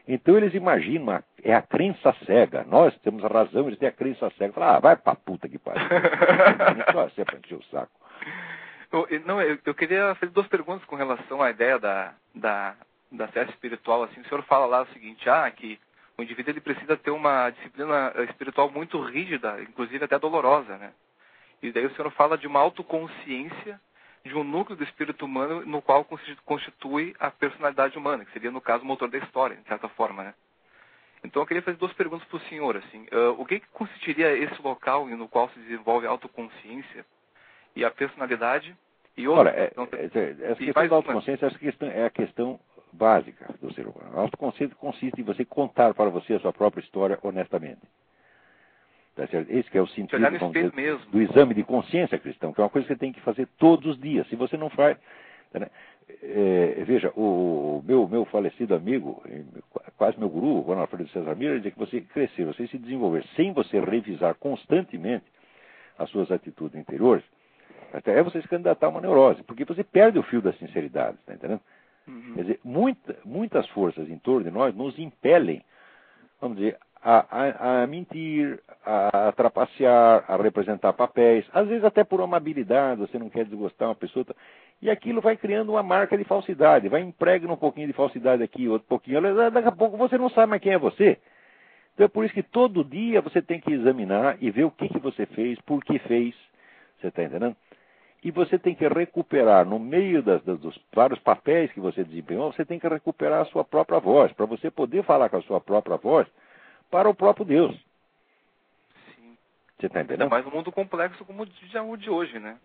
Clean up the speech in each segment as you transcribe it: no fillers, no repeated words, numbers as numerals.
Então eles imaginam, é a crença cega. Nós temos a razão, eles têm a crença cega. Fala, vai pra puta que pariu. Só você pra encher o saco. Eu queria fazer 2 perguntas com relação à ideia da ciência espiritual. Assim, o senhor fala lá o seguinte, que o indivíduo ele precisa ter uma disciplina espiritual muito rígida, inclusive até dolorosa, né? E daí o senhor fala de uma autoconsciência de um núcleo do espírito humano no qual constitui a personalidade humana, que seria, no caso, o motor da história, de certa forma, né? Então eu queria fazer 2 perguntas para o senhor, assim. O que consistiria esse local no qual se desenvolve a autoconsciência e a personalidade? E outra, essa questão da autoconsciência é a questão básica do ser humano. A autoconsciência consiste em você contar para você a sua própria história honestamente. Tá certo? Esse que é o sentido do exame de consciência cristão, que é uma coisa que você tem que fazer todos os dias. Se você não faz... Né? Veja, o meu falecido amigo, quase meu guru, Ronald Alfredo César Miller, dizia que você crescer, você se desenvolver sem você revisar constantemente as suas atitudes interiores, até você se candidatar a uma neurose, porque você perde o fio da sinceridade, está entendendo? Quer dizer, muitas forças em torno de nós nos impelem, vamos dizer, a mentir, a trapacear, a representar papéis, às vezes até por uma habilidade, você não quer desgostar uma pessoa, e aquilo vai criando uma marca de falsidade, vai impregna um pouquinho de falsidade aqui, outro pouquinho, daqui a pouco você não sabe mais quem é você. Então é por isso que todo dia você tem que examinar e ver o que você fez, por que fez, você está entendendo? E você tem que recuperar, no meio dos vários papéis que você desempenhou, você tem que recuperar a sua própria voz, para você poder falar com a sua própria voz para o próprio Deus. Sim. Você está entendendo? É mais um mundo complexo como o de hoje, né?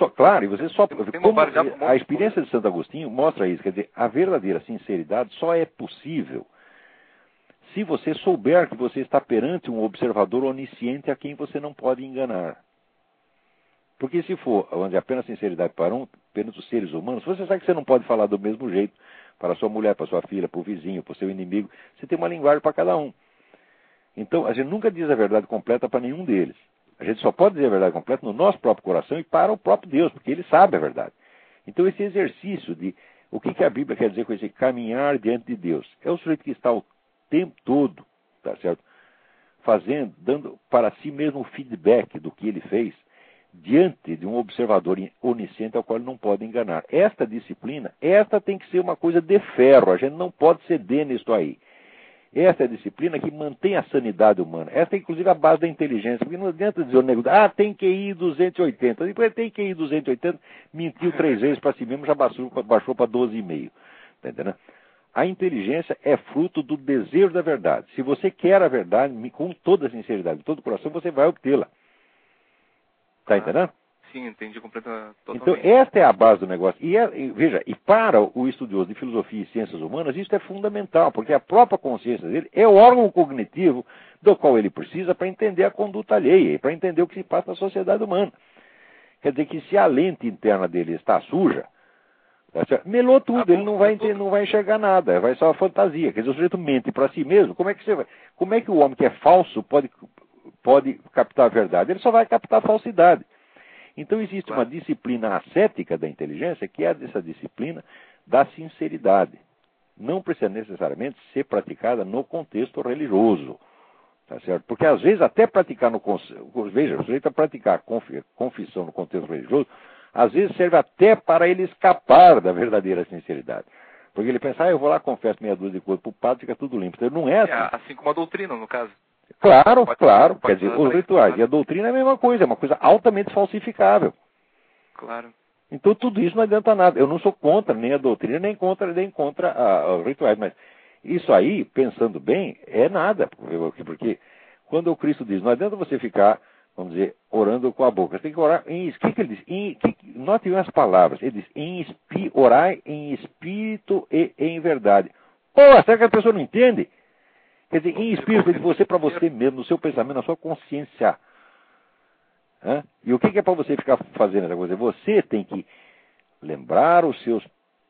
A experiência de Santo Agostinho mostra isso. Quer dizer, a verdadeira sinceridade só é possível se você souber que você está perante um observador onisciente a quem você não pode enganar. Porque se for onde apenas sinceridade para apenas os seres humanos, você sabe que você não pode falar do mesmo jeito para a sua mulher, para a sua filha, para o vizinho, para o seu inimigo. Você tem uma linguagem para cada um. Então, a gente nunca diz a verdade completa para nenhum deles. A gente só pode dizer a verdade completa no nosso próprio coração e para o próprio Deus, porque Ele sabe a verdade. Então, esse exercício de... O que a Bíblia quer dizer com esse caminhar diante de Deus? É o sujeito que está o tempo todo, tá certo? Dando para si mesmo o feedback do que ele fez, diante de um observador onisciente ao qual ele não pode enganar. Esta disciplina, tem que ser uma coisa de ferro, a gente não pode ceder nisso aí. Esta é a disciplina que mantém a sanidade humana. Esta é, inclusive, a base da inteligência. Porque não adianta dizer o nego, tem QI 280. Depois tem QI 280, mentiu 3 vezes para si mesmo, já baixou para 12,5. Tá entendendo? A inteligência é fruto do desejo da verdade. Se você quer a verdade, com toda a sinceridade, com todo o coração, você vai obtê-la. Está entendendo? Sim, entendi completamente. Então, esta é a base do negócio. Veja, e para o estudioso de filosofia e ciências humanas, isso é fundamental, porque a própria consciência dele é o órgão cognitivo do qual ele precisa para entender a conduta alheia, para entender o que se passa na sociedade humana. Quer dizer que se a lente interna dele está suja, melou tudo, ele não vai enxergar nada, vai só a fantasia. Quer dizer, o sujeito mente para si mesmo, como é que o homem que é falso pode captar a verdade? Ele só vai captar a falsidade. Então existe uma disciplina ascética da inteligência, que é essa disciplina da sinceridade. Não precisa necessariamente ser praticada no contexto religioso. Tá certo? Porque às vezes até praticar veja, o sujeito a praticar confissão no contexto religioso, às vezes serve até para ele escapar da verdadeira sinceridade. Porque ele pensa, eu vou lá, confesso meia dúzia de coisas para o padre, fica tudo limpo. Então não é assim. Assim como a doutrina, no caso. Claro. Quer dizer, os rituais e a doutrina é a mesma coisa, é uma coisa altamente falsificável. Claro. Então tudo isso não adianta nada. Eu não sou contra nem a doutrina, nem contra os rituais, mas isso aí, pensando bem, é nada. Porque quando o Cristo diz, não adianta você ficar, vamos dizer, orando com a boca. Você tem que orar o que ele diz? Note as palavras. Ele diz, orai em espírito e em verdade. Será que a pessoa não entende? Quer dizer, em espírito de você para você mesmo, no seu pensamento, na sua consciência. E o que é para você ficar fazendo essa coisa? Você tem que lembrar os seus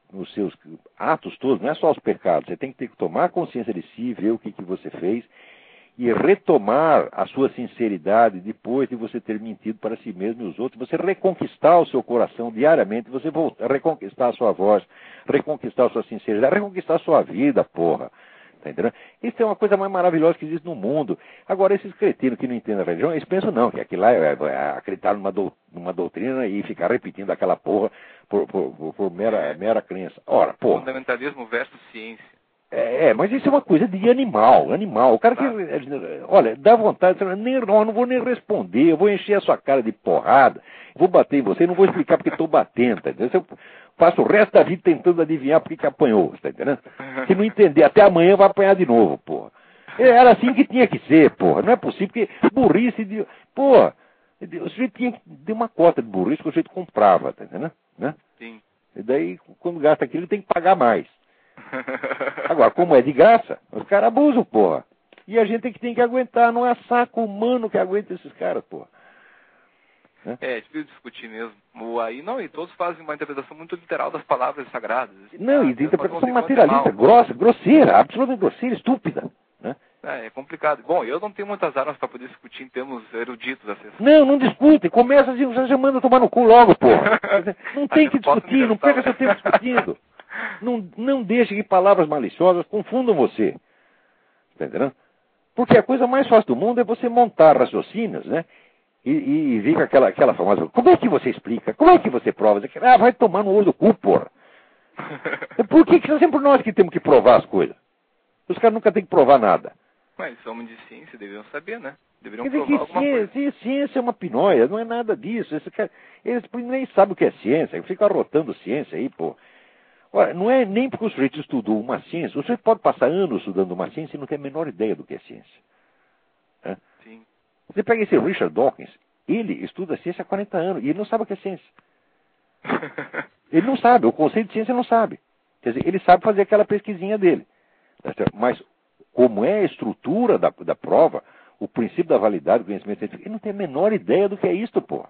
atos todos, não é só os pecados. Você tem que tomar consciência de si, ver o que você fez e retomar a sua sinceridade depois de você ter mentido para si mesmo e os outros. Você reconquistar o seu coração diariamente, você reconquistar a sua voz, reconquistar a sua sinceridade, reconquistar a sua vida, porra. Tá entendendo? Isso é uma coisa mais maravilhosa que existe no mundo. Agora, esses cretinos que não entendem a religião, eles pensam não, que aquilo lá é acreditar numa doutrina e ficar repetindo aquela porra por mera crença. Ora, porra. Fundamentalismo versus ciência. Mas isso é uma coisa de animal. O cara que... Olha, dá vontade, eu não vou nem responder, eu vou encher a sua cara de porrada, vou bater em você, não vou explicar porque estou batendo, tá entendendo? Eu passo o resto da vida tentando adivinhar porque que apanhou, tá entendendo? Se não entender, até amanhã vai apanhar de novo, porra. Era assim que tinha que ser, porra. Não é possível, porque burrice de... Porra, o sujeito tinha que ter uma cota de burrice que o sujeito comprava, tá entendendo? Né? Sim. E daí, quando gasta aquilo, ele tem que pagar mais. Agora, como é de graça, os caras abusam, porra. E a gente tem que aguentar, não é saco humano que aguenta esses caras, porra. É difícil discutir mesmo. E todos fazem uma interpretação muito literal das palavras sagradas. Não, e de interpretação materialista, grosseira, absolutamente grosseira, estúpida. Né? É complicado. Bom, eu não tenho muitas armas para poder discutir em termos eruditos. Não discute. Começa assim, você já manda tomar no cu logo, porra. Não tem que discutir, não perca seu tempo discutindo. Não deixe que palavras maliciosas confundam você. Está entendendo? Porque a coisa mais fácil do mundo é você montar raciocínios, né? E vir com aquela famosa... Como é que você explica? Como é que você prova? Vai tomar no olho do cu, porra. Por que é sempre nós que temos que provar as coisas? Os caras nunca têm que provar nada. Mas somos de ciência, deveriam saber, né? Deveriam provar alguma coisa. Ciência é uma pinóia, não é nada disso. Eles nem sabem o que é ciência, ficam arrotando ciência aí, pô. Ora, não é nem porque o sujeito estudou uma ciência, o sujeito pode passar anos estudando uma ciência e não ter a menor ideia do que é ciência. Sim. Você pega esse Richard Dawkins, ele estuda ciência há 40 anos e ele não sabe o que é ciência. Ele não sabe, o conceito de ciência ele não sabe. Quer dizer, ele sabe fazer aquela pesquisinha dele. Mas como é a estrutura da prova, o princípio da validade do conhecimento científico, ele não tem a menor ideia do que é isto, porra.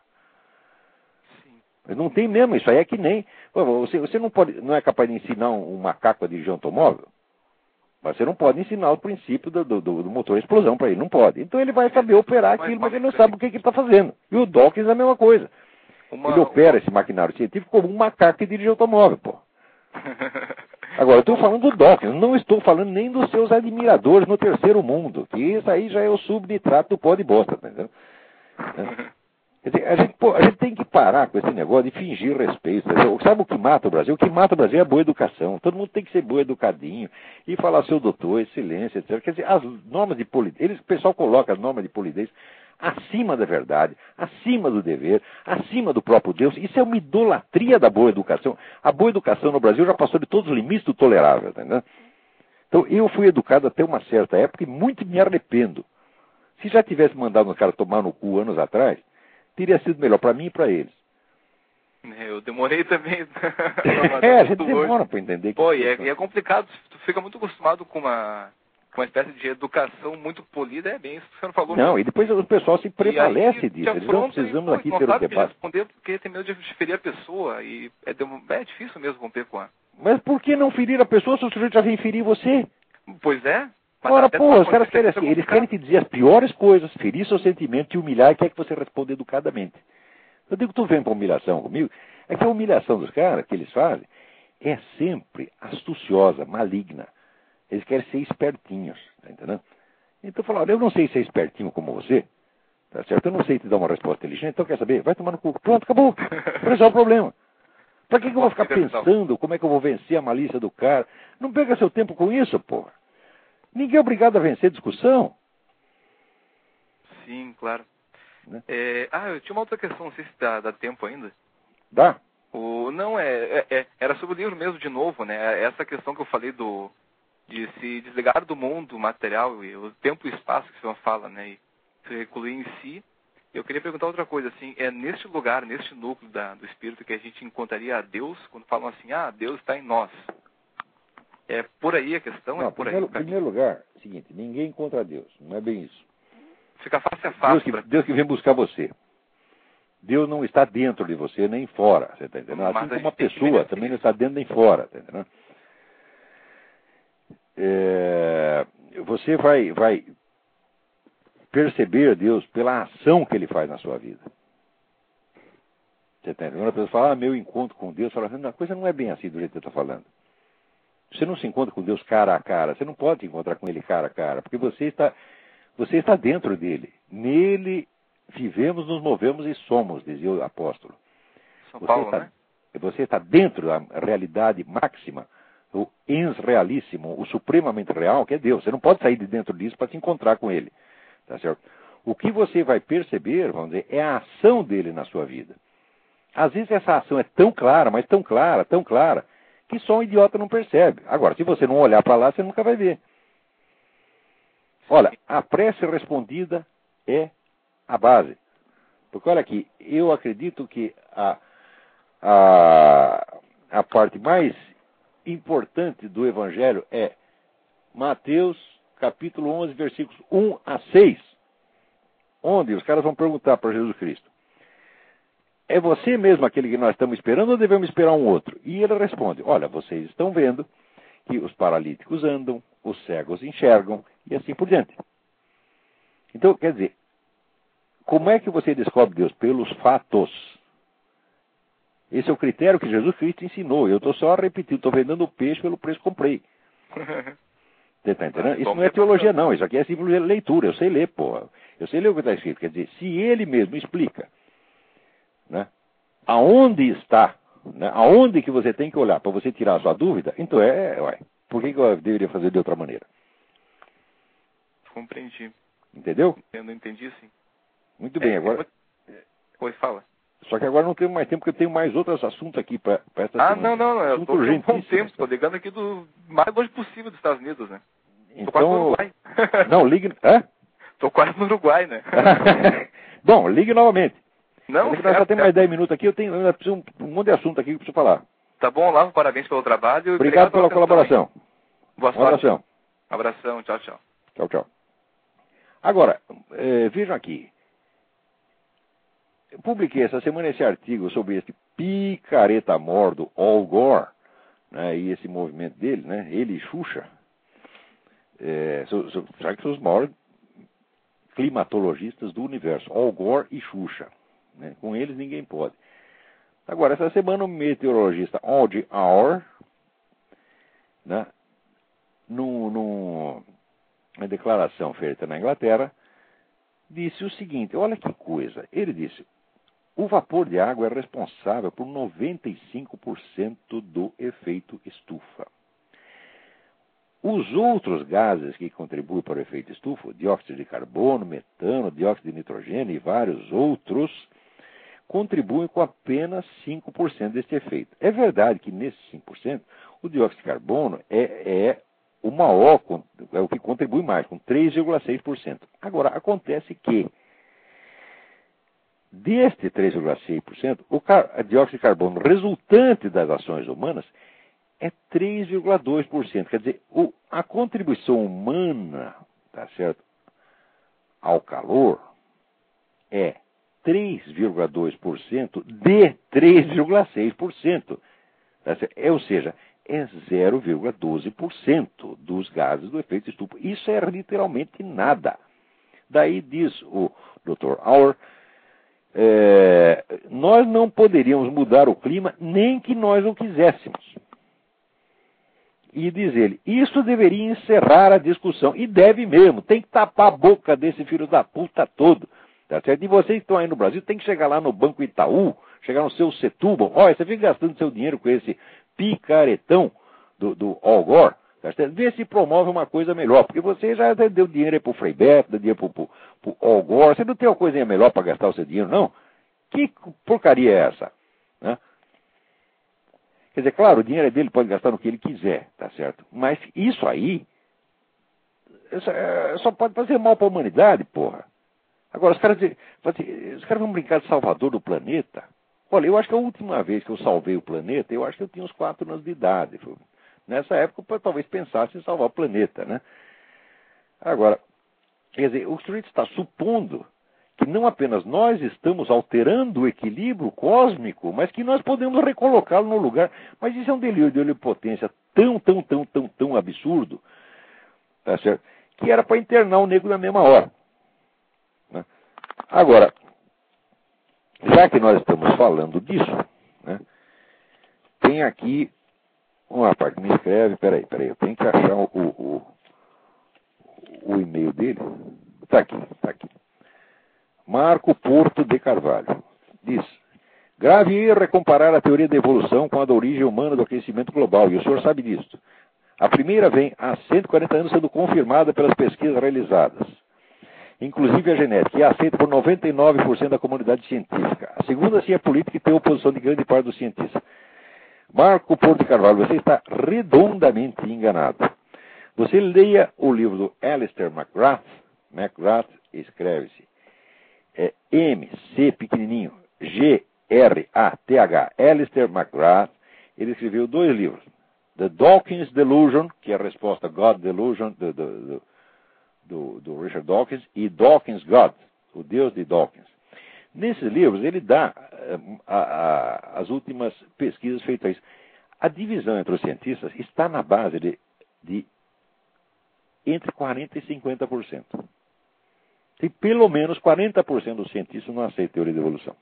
Não tem mesmo, isso aí é que nem... Você não é capaz de ensinar um macaco a dirigir um automóvel? Mas você não pode ensinar o princípio do motor de explosão para ele, não pode. Então ele vai saber operar aquilo, mas ele não sabe o que ele está fazendo. E o Dawkins é a mesma coisa. Ele opera esse maquinário científico como um macaco que dirige automóvel, pô. Agora, eu estou falando do Dawkins, não estou falando nem dos seus admiradores no terceiro mundo, que isso aí já é o subnitrato do pó de bosta, tá entendendo? Quer dizer, a gente tem que parar com esse negócio de fingir respeito. Entendeu? Sabe o que mata o Brasil? O que mata o Brasil é a boa educação. Todo mundo tem que ser boa educadinho e falar seu doutor, excelência, etc. Quer dizer, as normas de polidez, o pessoal coloca as normas de polidez acima da verdade, acima do dever, acima do próprio Deus. Isso é uma idolatria da boa educação. A boa educação no Brasil já passou de todos os limites do tolerável. Entendeu? Então, eu fui educado até uma certa época e muito me arrependo. Se já tivesse mandado um cara tomar no cu anos atrás, teria sido melhor para mim e para eles. Eu demorei também. A gente demora para entender. Pô, e é complicado. Tu fica muito acostumado com uma espécie de educação muito polida, é bem isso que você não falou. Não, mesmo. E depois o pessoal se prevalece disso. Eles não precisamos aqui ter o debate. Responder porque tem medo de ferir a pessoa e é difícil mesmo romper com a... Mas por que não ferir a pessoa se o sujeito já vem ferir você? Pois é. Ora, pô, os caras querem assim, eles querem te dizer as piores coisas, ferir seu sentimento, te humilhar e quer que você responda educadamente. Eu digo que tu vem para humilhação comigo, é que a humilhação dos caras que eles fazem é sempre astuciosa, maligna. Eles querem ser espertinhos, tá entendendo? Então falaram, eu não sei ser espertinho como você, tá certo? Eu não sei te dar uma resposta inteligente, então quer saber? Vai tomar no cu. Pronto, acabou. Resolve o problema. Para que eu vou ficar pensando como é que eu vou vencer a malícia do cara? Não perca seu tempo com isso, porra. Ninguém é obrigado a vencer discussão. Sim, claro. Né? Eu tinha uma outra questão, não sei se dá tempo ainda. Dá? Era sobre o livro mesmo, de novo, né? Essa questão que eu falei de se desligar do mundo material, e o tempo e espaço que você fala, né? E se recluir em si. Eu queria perguntar outra coisa, assim, é neste lugar, neste núcleo do espírito que a gente encontraria a Deus, quando falam assim, Deus está em nós. É por aí a questão? Não, é por em primeiro lugar, seguinte, ninguém encontra Deus, não é bem isso. Fica face a face. Deus que vem buscar você. Deus não está dentro de você, nem fora, você está entendendo? Assim como uma pessoa também não está dentro nem fora, está entendendo? Você vai perceber Deus pela ação que Ele faz na sua vida. Você está entendendo? Quando a pessoa fala, meu encontro com Deus, fala, a coisa não é bem assim do jeito que você está falando. Você não se encontra com Deus cara a cara. Você não pode encontrar com Ele cara a cara, porque você está dentro dele. Nele vivemos, nos movemos e somos, dizia o apóstolo. São Paulo, né? Você está dentro da realidade máxima, o ens realíssimo, o supremamente real, que é Deus. Você não pode sair de dentro disso para se encontrar com Ele. Tá certo? O que você vai perceber, vamos dizer, é a ação dele na sua vida. Às vezes essa ação é tão clara, mas tão clara, que só um idiota não percebe. Agora, se você não olhar para lá, você nunca vai ver. Olha, a prece respondida é a base. Porque olha aqui, eu acredito que a parte mais importante do Evangelho é Mateus capítulo 11, versículos 1 a 6, onde os caras vão perguntar para Jesus Cristo: é você mesmo aquele que nós estamos esperando ou devemos esperar um outro? E ele responde: olha, vocês estão vendo que os paralíticos andam, os cegos enxergam e assim por diante. Então, quer dizer, como é que você descobre Deus? Pelos fatos. Esse é o critério que Jesus Cristo ensinou. Eu estou só repetindo, estou vendendo o peixe pelo preço que comprei. Você está entendendo? Isso não é teologia, não. Isso aqui é simples leitura. Eu sei ler, porra. Eu sei ler o que está escrito. Quer dizer, se ele mesmo explica, né, aonde está, né, aonde que você tem que olhar para você tirar a sua dúvida, então por que eu deveria fazer de outra maneira? Compreendi. Entendeu? Entendi sim. Muito bem, agora... Oi, fala. Só que agora não tenho mais tempo, porque eu tenho mais outros assuntos aqui para essa semana. Não. Eu estou com um bom tempo. Estou ligando aqui do mais longe possível dos Estados Unidos, né? Estou quase no Uruguai. Não, ligue... Hã? Estou quase no Uruguai, né? Bom, ligue novamente. Não, nós só temos mais 10 minutos aqui, eu preciso um monte de assunto aqui que eu preciso falar. Tá bom, Olavo, parabéns pelo trabalho. Obrigado pela colaboração. Boa sorte. Um abração. Tchau. Tchau. Agora, vejam aqui. Eu publiquei essa semana esse artigo sobre esse picareta mor do Al Gore, né, e esse movimento dele, né, ele e Xuxa, já que são os maiores climatologistas do universo, Al Gore e Xuxa. Né, com eles ninguém pode. Agora, essa semana o meteorologista Audie Aur, né, numa declaração feita na Inglaterra, disse o seguinte, olha que coisa, ele disse: o vapor de água é responsável por 95% do efeito estufa. Os outros gases que contribuem para o efeito estufa, dióxido de carbono, metano, dióxido de nitrogênio e vários outros, contribuem com apenas 5% deste efeito. É verdade que nesses 5%, o dióxido de carbono é o maior, é o que contribui mais, com 3,6%. Agora, acontece que deste 3,6%, o dióxido de carbono resultante das ações humanas é 3,2%. Quer dizer, a contribuição humana, tá certo, ao calor é 3,2% de 3,6%. Tá certo? Ou seja, é 0,12% dos gases do efeito estufa. Isso é literalmente nada. Daí diz o Dr. Auer, nós não poderíamos mudar o clima nem que nós o quiséssemos. E diz ele, isso deveria encerrar a discussão. E deve mesmo, tem que tapar a boca desse filho da puta todo. Tá certo? E vocês que estão aí no Brasil, tem que chegar lá no Banco Itaú, chegar no seu Setúbal. Olha, você fica gastando seu dinheiro com esse picaretão do Al Gore. Tá certo? Vê se promove uma coisa melhor. Porque você já deu dinheiro aí pro Frei Beto, deu dinheiro pro Al Gore. Você não tem uma coisinha melhor para gastar o seu dinheiro, não? Que porcaria é essa? Né? Quer dizer, claro, o dinheiro é dele, pode gastar no que ele quiser, tá certo? Mas isso aí só pode fazer mal para a humanidade, porra. Agora, os caras vão brincar de salvador do planeta. Olha, eu acho que a última vez que eu salvei o planeta, eu acho que eu tinha uns 4 anos de idade. Nessa época, eu talvez pensasse em salvar o planeta, né? Agora, quer dizer, o sujeito está supondo que não apenas nós estamos alterando o equilíbrio cósmico, mas que nós podemos recolocá-lo no lugar. Mas isso é um delírio de onipotência tão absurdo, tá certo? Que era para internar o nego na mesma hora. Né? Agora, já que nós estamos falando disso, né, tem aqui Um rapaz que me escreve, peraí, eu tenho que achar o e-mail dele. Está aqui. Marco Porto de Carvalho. Diz: grave erro é comparar a teoria da evolução com a da origem humana do aquecimento global, e o senhor sabe disso. A primeira vem há 140 anos sendo confirmada pelas pesquisas realizadas, inclusive a genética, e é aceita por 99% da comunidade científica. A segunda, sim, é política e tem oposição de grande parte dos cientistas. Marco Porto de Carvalho, você está redondamente enganado. Você leia o livro do Alistair McGrath. McGrath escreve-se MC pequenininho, G-R-A-T-H. Alistair McGrath. Ele escreveu 2 livros. The Dawkins Delusion, que é a resposta a God Delusion do Richard Dawkins, e Dawkins God, o Deus de Dawkins. Nesses livros ele dá as últimas pesquisas feitas a isso. A divisão entre os cientistas está na base de entre 40% e 50%. Tem pelo menos 40% dos cientistas não aceitam a teoria da evolução.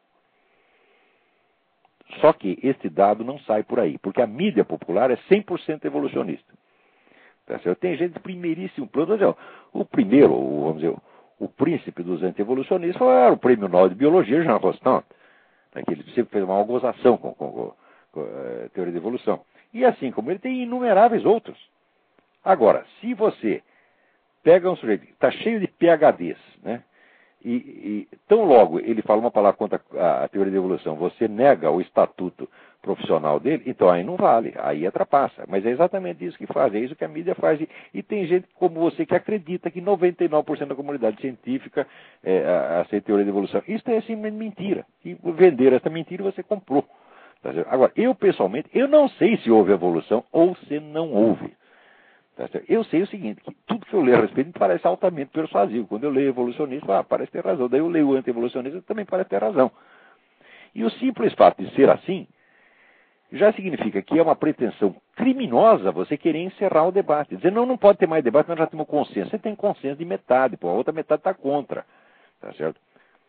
Só que este dado não sai por aí, porque a mídia popular é 100% evolucionista. Tá certo? Tem gente de primeiríssimo plano. O primeiro, vamos dizer, o príncipe dos anti-evolucionistas era o prêmio Nobel de Biologia, Jean Rostand, que ele sempre fez uma gozação com a teoria da evolução. E assim como ele tem inumeráveis outros. Agora, se você pega um sujeito que está cheio de PhDs, né? E tão logo ele fala uma palavra contra a teoria da evolução, você nega o estatuto profissional dele, então aí não vale, aí é trapaça. Mas é exatamente isso que faz, é isso que a mídia faz. E tem gente como você que acredita que 99% da comunidade científica aceita a teoria da evolução. Isso é simplesmente mentira. E vender essa mentira você comprou. Tá certo? Agora, eu pessoalmente, eu não sei se houve evolução ou se não houve. Eu sei o seguinte, que tudo que eu leio a respeito me parece altamente persuasivo. Quando eu leio evolucionista, parece ter razão. Daí eu leio o anti-evolucionista, também parece ter razão. E o simples fato de ser assim, já significa que é uma pretensão criminosa você querer encerrar o debate. Dizer, não pode ter mais debate, nós já temos consenso. Você tem consenso de metade, a outra metade está contra. Tá certo?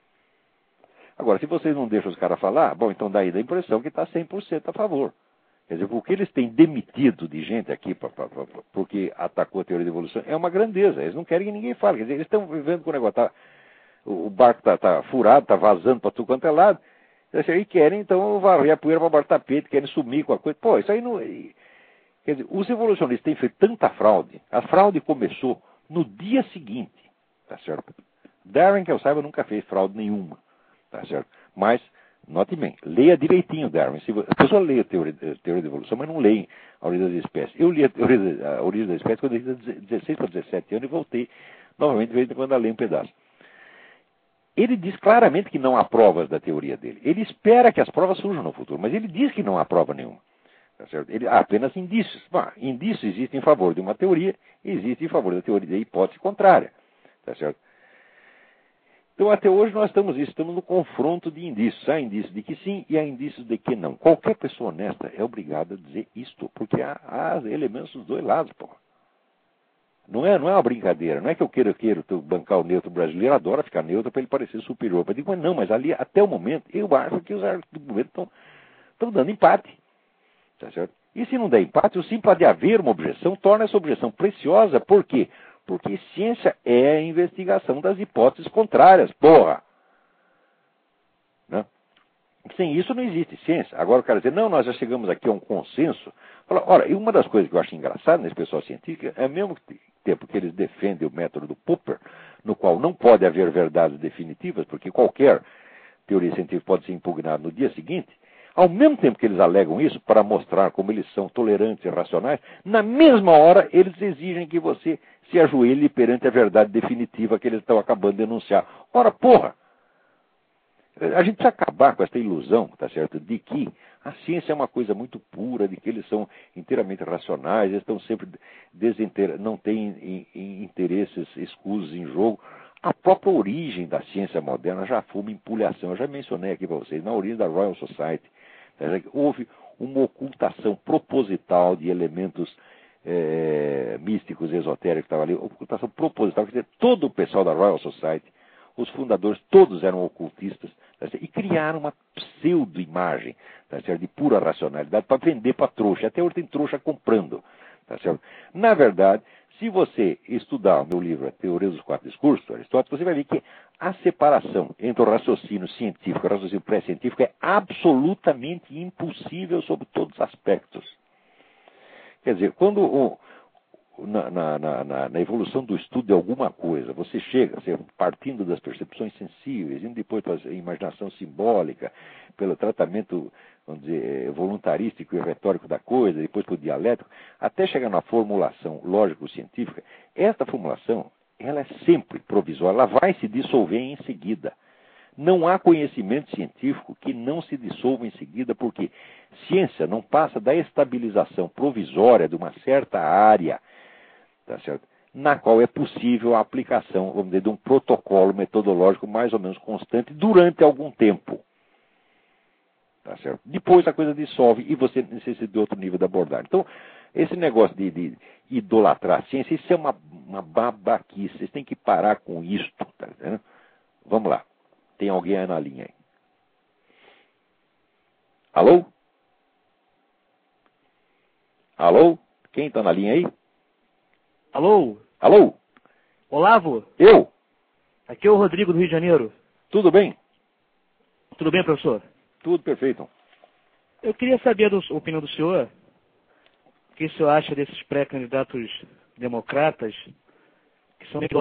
Agora, se vocês não deixam os caras falar, bom, então daí dá a impressão que está 100% a favor. Quer dizer, o que eles têm demitido de gente aqui porque atacou a teoria da evolução é uma grandeza. Eles não querem que ninguém fale. Quer dizer, eles estão vivendo com o negócio. O barco está furado, está vazando para tudo quanto é lado. E querem, então, varrer a poeira para baixo do tapete, querem sumir com a coisa. Pô, isso aí não... Quer dizer, os evolucionistas têm feito tanta fraude. A fraude começou no dia seguinte. Tá certo? Darwin, que eu saiba, nunca fez fraude nenhuma. Tá certo? Mas... note bem, leia direitinho Darwin. A pessoa lê a teoria da evolução, mas não lê a origem das espécies. Eu li a origem das espécies quando eu tinha 16 para 17 anos e voltei novamente de vez em quando a ler um pedaço. Ele diz claramente que não há provas da teoria dele. Ele espera que as provas surjam no futuro, mas ele diz que não há prova nenhuma. Tá certo? Ele há apenas indícios. Bom, indícios existem em favor de uma teoria e existem em favor da teoria da hipótese contrária. Tá certo? Então, até hoje, nós estamos no confronto de indícios. Há indícios de que sim e há indícios de que não. Qualquer pessoa honesta é obrigada a dizer isto, porque há elementos dos dois lados, pô. Não é uma brincadeira. Não é que eu queira bancar o neutro brasileiro, adora ficar neutro para ele parecer superior. Eu digo, mas não, mas ali, até o momento, eu acho que os argumentos estão dando empate. Tá certo? E se não der empate, o simples de haver uma objeção torna essa objeção preciosa. Por quê? Porque ciência é a investigação das hipóteses contrárias, porra. Né? Sem isso não existe ciência. Agora o cara dizer, não, nós já chegamos aqui a um consenso. Ora, e uma das coisas que eu acho engraçada nesse pessoal científico é ao mesmo tempo que eles defendem o método do Popper, no qual não pode haver verdades definitivas, porque qualquer teoria científica pode ser impugnada no dia seguinte, ao mesmo tempo que eles alegam isso, para mostrar como eles são tolerantes e racionais, na mesma hora eles exigem que você se ajoelhe perante a verdade definitiva que eles estão acabando de enunciar. Ora, porra! A gente precisa acabar com essa ilusão, tá certo, de que a ciência é uma coisa muito pura, de que eles são inteiramente racionais, eles estão sempre não têm interesses escusos em jogo. A própria origem da ciência moderna já foi uma empulhação. Eu já mencionei aqui para vocês, na origem da Royal Society, houve uma ocultação proposital de elementos místicos, esotéricos que estavam ali, ocultação proposital, quer dizer, todo o pessoal da Royal Society, os fundadores, todos eram ocultistas. tá certo? E criaram uma pseudo-imagem, tá certo? De pura racionalidade para vender para trouxa. Até hoje tem trouxa comprando. Tá certo? Na verdade, se você estudar o meu livro, A Teoria dos Quatro Discursos, do Aristóteles, você vai ver que a separação entre o raciocínio científico e o raciocínio pré-científico é absolutamente impossível sob todos os aspectos. Quer dizer, quando na evolução do estudo de alguma coisa, você chega, partindo das percepções sensíveis, indo depois para a imaginação simbólica, pelo tratamento, vamos dizer, voluntarístico e retórico da coisa, depois para o dialético, até chegar na formulação lógico-científica, esta formulação, ela é sempre provisória, ela vai se dissolver em seguida. Não há conhecimento científico que não se dissolva em seguida, porque ciência não passa da estabilização provisória de uma certa área, tá certo? Na qual é possível a aplicação, vamos dizer, de um protocolo metodológico mais ou menos constante durante algum tempo. Tá certo? Depois a coisa dissolve e você necessita de outro nível de abordagem. Então, esse negócio de idolatrar a ciência, isso é uma babaquice. Vocês têm que parar com isso. Tá entendendo? Vamos lá. Tem alguém aí na linha aí? Alô? Alô? Quem está na linha aí? Alô? Alô? Olavo? Eu? Aqui é o Rodrigo do Rio de Janeiro. Tudo bem? Tudo bem, professor? Tudo perfeito. Eu queria saber a opinião do senhor. O que o senhor acha desses pré-candidatos democratas que são